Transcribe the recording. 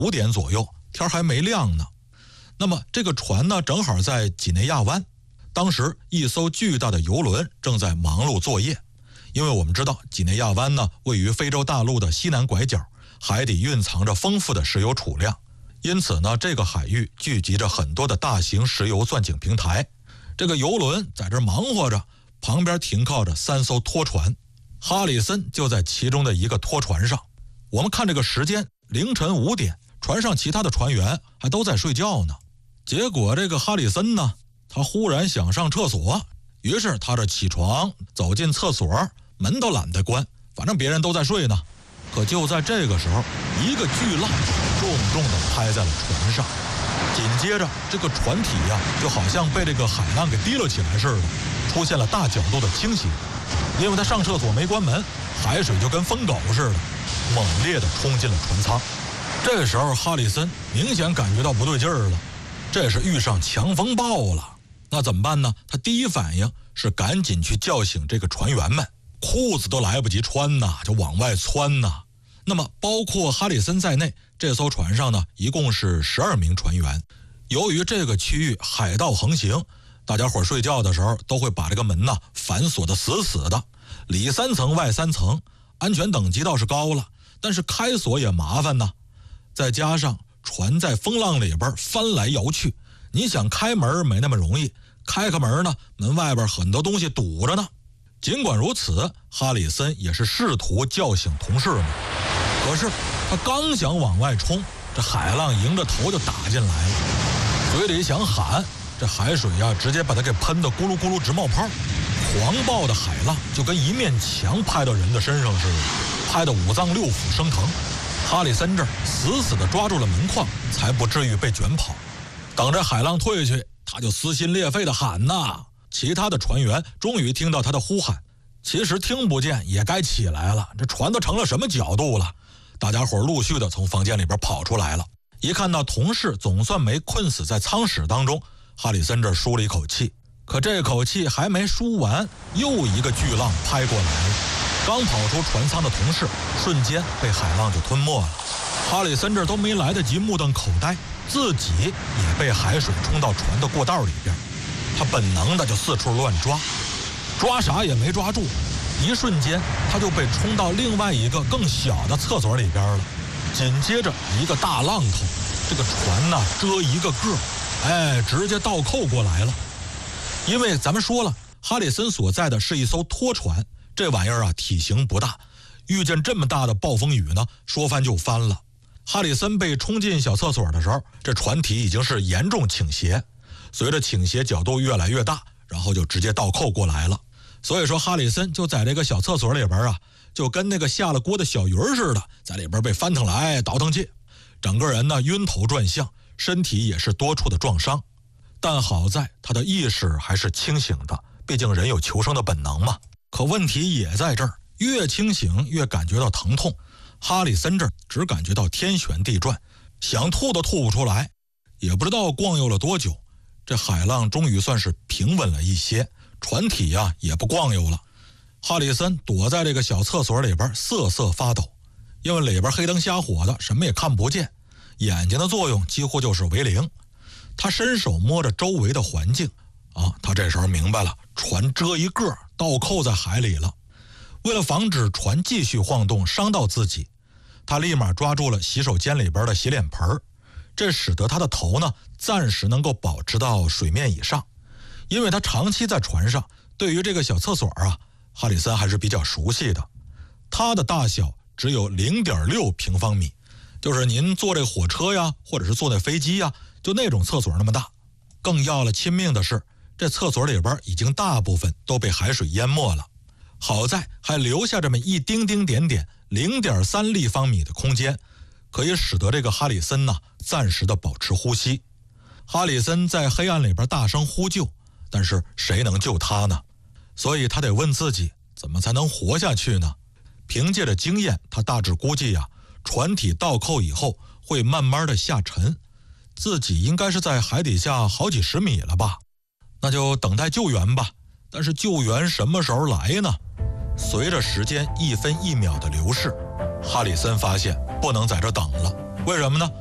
5点左右，天还没亮呢。那么这个船呢，正好在几内亚湾。当时一艘巨大的游轮正在忙碌作业，因为我们知道几内亚湾呢位于非洲大陆的西南拐角，海底蕴藏着丰富的石油储量，因此呢，这个海域聚集着很多的大型石油钻井平台。这个游轮在这忙活着，旁边停靠着3艘拖船，哈里森就在其中的一个拖船上。我们看这个时间，凌晨5点，船上其他的船员还都在睡觉呢。结果这个哈里森呢，他忽然想上厕所，于是他这起床走进厕所，门都懒得关，反正别人都在睡呢。可就在这个时候，一个巨浪重重地拍在了船上，紧接着这个船体呀，就好像被这个海浪给提了起来似的，出现了大角度的倾斜。因为他上厕所没关门，海水就跟疯狗似的，猛烈地冲进了船舱。这时候哈里森明显感觉到不对劲儿了，这是遇上强风暴了。那怎么办呢？他第一反应是赶紧去叫醒这个船员们，裤子都来不及穿呐，就往外窜呐。那么包括哈里森在内，这艘船上呢，一共是12名船员。由于这个区域海盗横行，大家伙睡觉的时候都会把这个门呢反锁得死死的，里3层外3层，安全等级倒是高了，但是开锁也麻烦呢。再加上船在风浪里边翻来摇去，你想开门没那么容易，开门呢，门外边很多东西堵着呢。尽管如此，哈里森也是试图叫醒同事们，可是他刚想往外冲，这海浪迎着头就打进来了，嘴里想喊，这海水呀，直接把他给喷得咕噜咕噜直冒泡。狂暴的海浪就跟一面墙拍到人的身上似的，拍得5脏6腑生疼。哈里森这儿死死地抓住了门框，才不至于被卷跑。等着海浪退去，他就撕心裂肺地喊呐。其他的船员终于听到他的呼喊，其实听不见也该起来了，这船都成了什么角度了？大家伙陆续的从房间里边跑出来了，一看到同事总算没困死在舱室当中，哈里森这舒了一口气。可这口气还没舒完，又一个巨浪拍过来了，刚跑出船舱的同事瞬间被海浪就吞没了。哈里森这都没来得及目瞪口呆，自己也被海水冲到船的过道里边。他本能的就四处乱抓，抓啥也没抓住，一瞬间他就被冲到另外一个更小的厕所里边了。紧接着一个大浪头，这个船呢遮一个个，直接倒扣过来了。因为咱们说了，哈里森所在的是一艘拖船，这玩意儿啊体型不大，遇见这么大的暴风雨呢，说翻就翻了。哈里森被冲进小厕所的时候，这船体已经是严重倾斜，随着倾斜角度越来越大，然后就直接倒扣过来了。所以说哈里森就在这个小厕所里边啊，就跟那个下了锅的小鱼似的，在里边被翻腾来倒腾去，整个人呢晕头转向，身体也是多处的撞伤。但好在他的意识还是清醒的，毕竟人有求生的本能嘛。可问题也在这儿，越清醒越感觉到疼痛。哈里森这儿只感觉到天旋地转，想吐都吐不出来。也不知道逛悠了多久，这海浪终于算是平稳了一些，船体呀也不逛悠了。哈里森躲在这个小厕所里边瑟瑟发抖，因为里边黑灯瞎火的，什么也看不见，眼睛的作用几乎就是为零。他伸手摸着周围的环境他这时候明白了，船遮一个倒扣在海里了。为了防止船继续晃动伤到自己，他立马抓住了洗手间里边的洗脸盆，这使得他的头呢暂时能够保持到水面以上。因为他长期在船上，对于这个小厕所哈里森还是比较熟悉的。它的大小只有 0.6 平方米，就是您坐这个火车呀，或者是坐那飞机呀，就那种厕所那么大。更要了亲命的是，这厕所里边已经大部分都被海水淹没了，好在还留下这么一丁丁点点 0.3 立方米的空间，可以使得这个哈里森呢暂时的保持呼吸。哈里森在黑暗里边大声呼救，但是谁能救他呢？所以他得问自己，怎么才能活下去呢？凭借着经验，他大致估计船体倒扣以后会慢慢的下沉，自己应该是在海底下好几十米了吧。那就等待救援吧。但是救援什么时候来呢？随着时间一分一秒的流逝，哈里森发现不能在这等了。为什么呢？